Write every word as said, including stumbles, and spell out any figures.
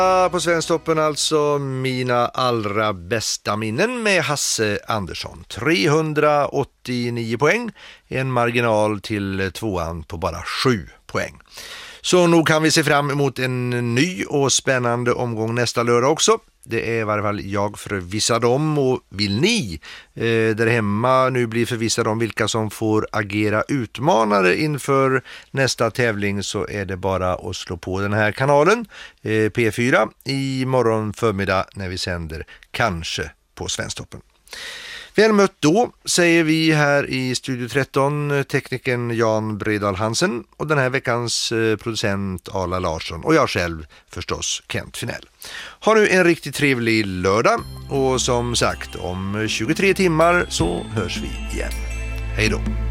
På Svensktoppen alltså mina allra bästa minnen med Hasse Andersson. trehundraåttionio poäng, en marginal till tvåan på bara sju poäng. Så nog kan vi se fram emot en ny och spännande omgång nästa lördag också. Det är i varje fall jag förvissad om, och vill ni eh, där hemma nu bli förvissad om vilka som får agera utmanare inför nästa tävling, så är det bara att slå på den här kanalen eh, P fyra i morgon förmiddag när vi sänder kanske på Svensktoppen. Väl mött då, säger vi här i Studio tretton, teknikern Jan Bredal Hansen och den här veckans producent Arla Larsson och jag själv förstås, Kent Finell. Ha nu en riktigt trevlig lördag, och som sagt om tjugotre timmar så hörs vi igen. Hej då!